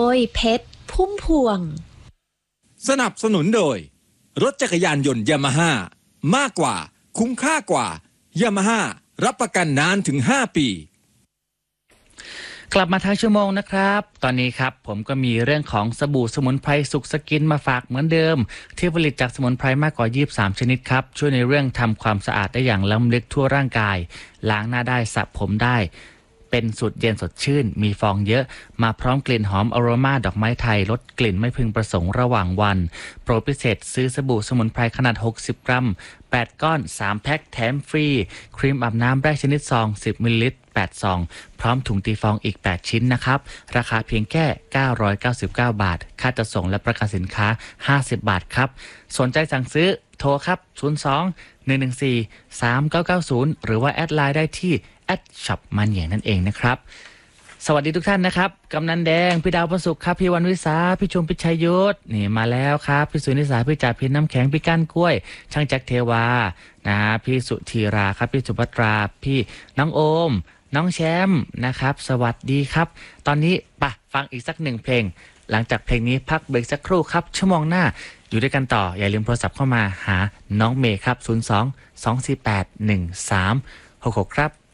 ยเพชรพุ่มพวงสนับสนุนโดยรถจักรยานยนต์ยามาฮ่ามากกว่าคุ้มค่ากว่ายามาฮ่ารับประกันนานถึง5 ปีกลับมาทางชั่วโมงนะครับตอนนี้ครับผมก็มีเรื่องของสบู่สมุนไพรสุขสกินมาฝากเหมือนเดิมที่ผลิตจากสมุนไพรมากกว่า23ชนิดครับช่วยในเรื่องทำความสะอาดได้อย่างล้ำลึกทั่วร่างกายล้างหน้าได้สระผมได้เป็นสูตรเย็นสดชื่นมีฟองเยอะมาพร้อมกลิ่นหอมอโรมาดอกไม้ไทยลดกลิ่นไม่พึงประสงค์ระหว่างวันโปรพิเศษซื้อสบู่สมุนไพรขนาด60 กรัม8 ก้อน3 แพ็คแถมฟรีครีมอาบน้ำแรกชนิดซอง10 มิลลิลิตร8 ซองพร้อมถุงตีฟองอีก8 ชิ้นนะครับราคาเพียงแค่999 บาทค่าจัดส่งและประกันสินค้า50 บาทครับสนใจสั่งซื้อโทรครับ02-114-3990หรือว่าแอดไลน์ได้ที่ช็อปมันอย่างนั่นเองนะครับสวัสดีทุกท่านนะครับกำนันแดงพี่ดาวประสุขครับพี่วันวิสาพี่ชมพิชัยยุทธนี่มาแล้วครับพี่สุนิสาพี่จ่าพี่น้ำแข็งพี่ก้านกล้วยช่างแจ็คเทวานะพี่สุธีราครับพี่สุภัตราพี่น้องโอมน้องแชมป์นะครับสวัสดีครับตอนนี้ฟังอีกสัก1 เพลงหลังจากเพลงนี้พักเบรกสักครู่ครับชั่วโมงหน้าอยู่ด้วยกันต่ออย่าลืมโทรศัพท์เข้ามาหาน้องเมย์ครับ02-248-1366ครับ